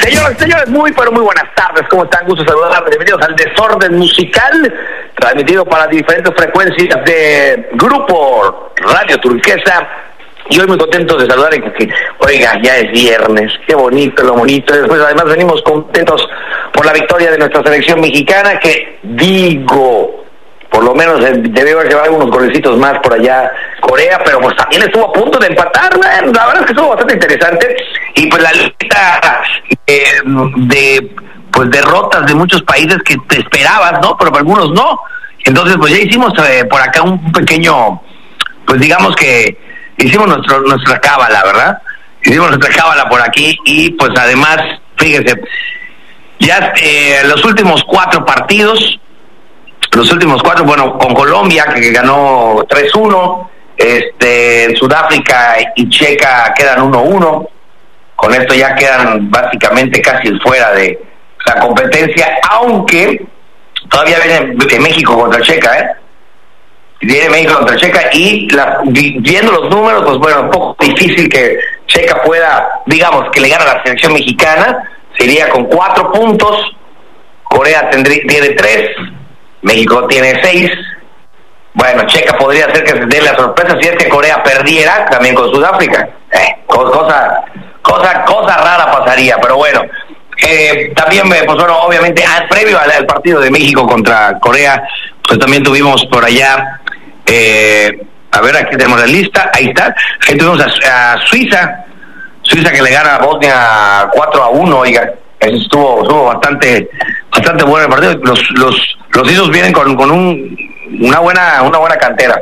Señoras y señores, muy pero muy buenas tardes. ¿Cómo están? Gusto saludarles. Bienvenidos al Desorden Musical, transmitido para diferentes frecuencias de Grupo Radio Turquesa. Y hoy muy contento de saludar porque, oiga, ya es viernes. Qué bonito, lo bonito. Después además venimos contentos por la victoria de nuestra selección mexicana, que por lo menos debe haber llevado unos golecitos más por allá Corea, pero pues también estuvo a punto de empatar. Bueno, la verdad es que estuvo bastante interesante. Y pues la lista de derrotas de muchos países que te esperabas, ¿no? Pero algunos no. Entonces pues ya hicimos por acá un pequeño, pues digamos que hicimos nuestra cábala, ¿verdad? Hicimos nuestra cábala por aquí y pues además, fíjese, ya los últimos cuatro partidos, bueno, con Colombia, que ganó 3-1, Sudáfrica y Checa quedan 1-1, con esto ya quedan básicamente casi fuera de la competencia, aunque todavía viene México contra Checa, Viene México contra Checa y viendo los números, pues bueno, un poco difícil que Checa pueda, digamos, que le gane a la selección mexicana. Sería con 4 puntos, Corea tiene 3, México tiene 6. Bueno, Checa podría ser que se dé la sorpresa si es que Corea perdiera también con Sudáfrica. Cosa rara pasaría, pero bueno. También, pues bueno, obviamente, previo al partido de México contra Corea, pues también tuvimos por allá, a ver, aquí tenemos la lista, ahí está, ahí tuvimos a Suiza que le gana a Bosnia 4-1, oiga, eso estuvo bastante bueno el partido. Los suizos vienen con una buena cantera.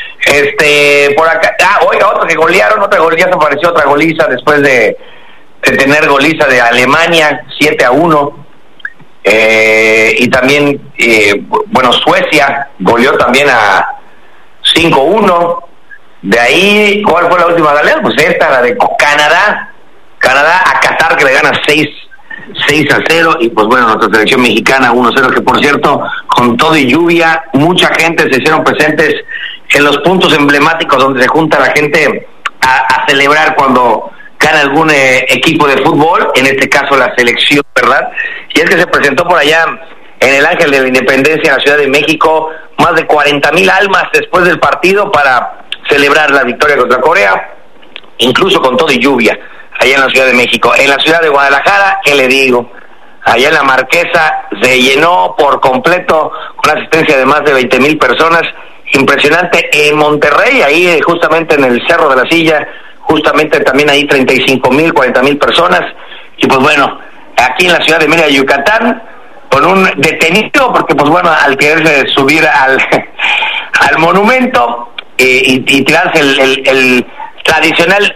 Por acá, oiga, otra goliza, apareció otra goliza después de tener goliza de Alemania 7-1, y también bueno, Suecia goleó también a 5-1. De ahí, ¿cuál fue la última goleada? Pues esta, la de Canadá a Qatar, que le gana 6-0, y pues bueno, nuestra selección mexicana 1-0, que por cierto, con todo y lluvia, mucha gente se hicieron presentes en los puntos emblemáticos donde se junta la gente a celebrar cuando gana algún equipo de fútbol, en este caso la selección, ¿verdad? Y es que se presentó por allá en el Ángel de la Independencia en la Ciudad de México más de 40,000 almas después del partido para celebrar la victoria contra Corea, incluso con todo y lluvia, allá en la Ciudad de México. En la ciudad de Guadalajara, ¿qué le digo? Allá en la Marquesa se llenó por completo con una asistencia de más de 20,000 personas. Impresionante. En Monterrey, ahí justamente en el Cerro de la Silla, justamente también ahí 35,000, 40,000 personas. Y pues bueno, aquí en la ciudad de Mérida, Yucatán, con un detenido, porque pues bueno, al quererse subir al monumento y tirarse el tradicional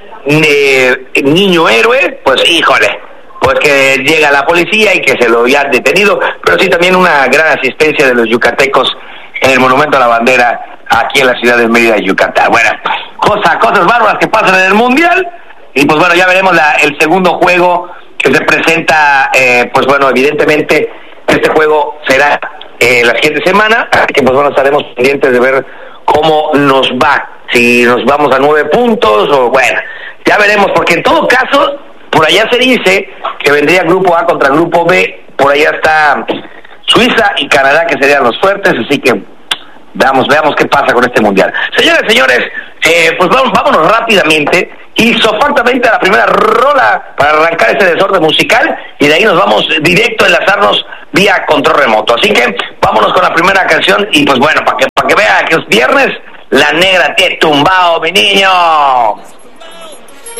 niño héroe, pues híjole, pues que llega la policía y que se lo había detenido. Pero sí, también una gran asistencia de los yucatecos en el monumento a la bandera aquí en la ciudad de Mérida, Yucatán. Bueno, cosas bárbaras que pasan en el Mundial. Y pues bueno, ya veremos el segundo juego que se presenta. Pues bueno, evidentemente este juego será la siguiente semana, que pues bueno, estaremos pendientes de ver cómo nos va, si nos vamos a 9 puntos o bueno, ya veremos, porque en todo caso, por allá se dice que vendría Grupo A contra Grupo B. Por allá está Suiza y Canadá, que serían los fuertes, así que veamos qué pasa con este Mundial. Señores, pues vámonos rápidamente y sofactamente a la primera rola para arrancar este desorden musical, y de ahí nos vamos directo a enlazarnos vía control remoto. Así que vámonos con la primera canción, y pues bueno, para que vea que es viernes, La Negra te he tumbado, mi niño.